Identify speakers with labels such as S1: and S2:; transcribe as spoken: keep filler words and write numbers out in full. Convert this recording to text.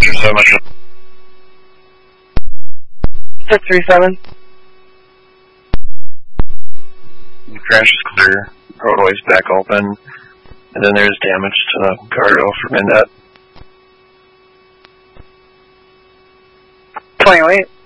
S1: three seven.
S2: six three seven.
S1: The crash is clear. Roadway's back open. And then there's damage to the guardrail for Mindet.
S2: twenty-eight.